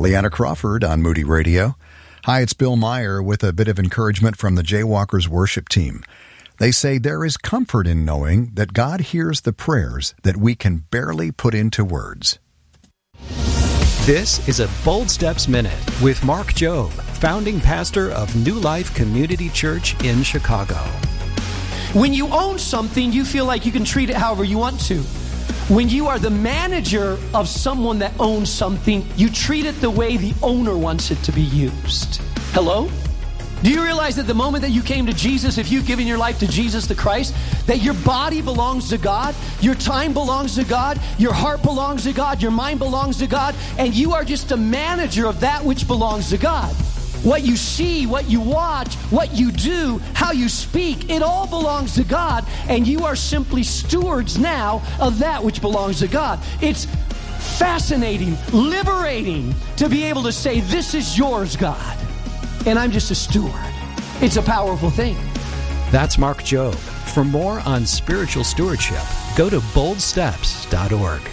Leanna Crawford on Moody Radio. Hi, it's Bill Meyer with a bit of encouragement from the Jaywalkers worship team. They say there is comfort in knowing that God hears the prayers that we can barely put into words. This is a Bold Steps Minute with Mark Jobe, founding pastor of New Life Community Church in Chicago. When you own something, you feel like you can treat it however you want to. When you are the manager of someone that owns something, you treat it the way the owner wants it to be used. Hello? Do you realize that the moment that you came to Jesus, if you've given your life to Jesus the Christ, that your body belongs to God, your time belongs to God, your heart belongs to God, your mind belongs to God, and you are just a manager of that which belongs to God. What you see, what you watch, what you do, how you speak, it all belongs to God, and you are simply stewards now of that which belongs to God. It's fascinating, liberating to be able to say, this is yours, God, and I'm just a steward. It's a powerful thing. That's Mark Jobe. For more on spiritual stewardship, go to boldsteps.org.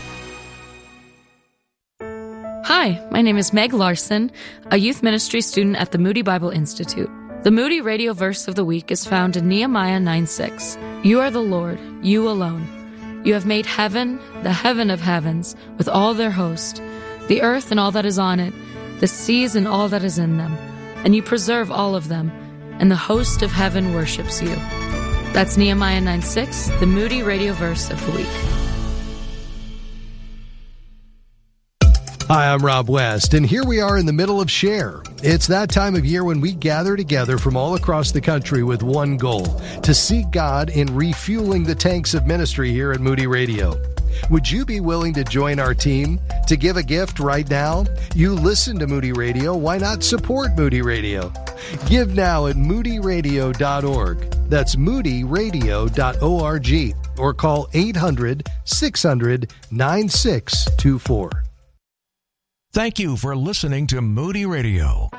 Hi, my name is Meg Larson, a youth ministry student at the Moody Bible Institute. The Moody Radio verse of the week is found in Nehemiah 9:6. You are the Lord, you alone. You have made heaven, the heaven of heavens, with all their host, the earth and all that is on it, the seas and all that is in them, and you preserve all of them, and the host of heaven worships you. That's Nehemiah 9:6, the Moody Radio verse of the week. Hi, I'm Rob West, and here we are in the middle of Share. It's that time of year when we gather together from all across the country with one goal, to seek God in refueling the tanks of ministry here at Moody Radio. Would you be willing to join our team? To give a gift right now? You listen to Moody Radio, why not support Moody Radio? Give now at moodyradio.org. That's moodyradio.org, or call 800-600-9624. Thank you for listening to Moody Radio.